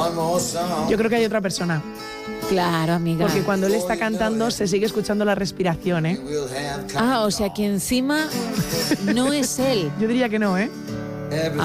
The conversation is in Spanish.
Yo creo que hay otra persona. Claro, amiga. Porque cuando él está cantando se sigue escuchando la respiración, ¿eh? O sea que encima no es él. Yo diría que no, ¿eh?